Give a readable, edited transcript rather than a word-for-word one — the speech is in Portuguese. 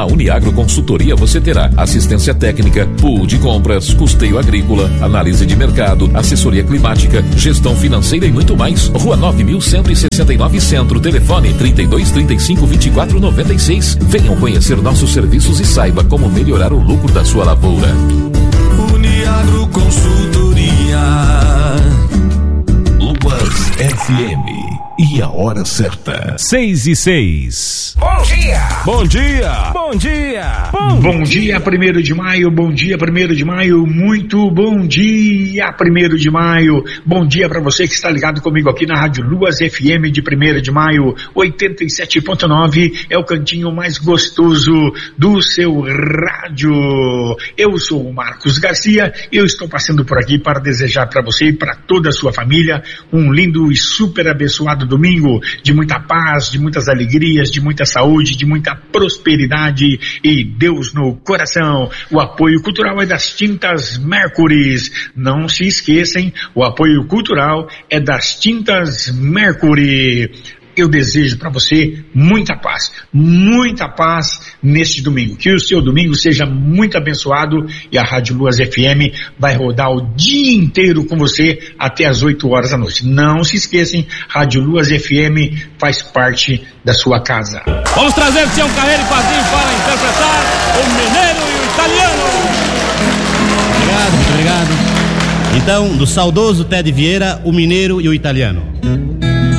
Na Uniagro Consultoria você terá assistência técnica, pool de compras, custeio agrícola, análise de mercado, assessoria climática, gestão financeira e muito mais. Rua 9.169 Centro, telefone 3235-2496. Venham conhecer nossos serviços e saiba como melhorar o lucro da sua lavoura. Uniagro Consultoria. Luas FM. E a hora certa. 6:06. Bom dia! Bom dia! Bom dia! Bom dia, 1º de maio, bom dia, 1º de maio, muito bom dia, 1º de maio, bom dia para você que está ligado comigo aqui na Rádio Luas FM de 1º de maio, 87.9, é o cantinho mais gostoso do seu rádio. Eu sou o Marcos Garcia, eu estou passando por aqui para desejar para você e para toda a sua família um lindo e super abençoado domingo, de muita paz, de muitas alegrias, de muita saúde, de muita prosperidade e Deus no coração. O apoio cultural é das Tintas Mercury. Não se esqueçam, o apoio cultural é das Tintas Mercury. Eu desejo para você muita paz neste domingo, que o seu domingo seja muito abençoado e a Rádio Luas FM vai rodar o dia inteiro com você até as 8 horas da noite. Não se esqueçam, Rádio Luas FM faz parte da sua casa. Vamos trazer Tião Carreiro e Padrinho para interpretar o Mineiro e o Italiano. Obrigado, muito obrigado. Então, do saudoso Ted Vieira, o Mineiro e o Italiano.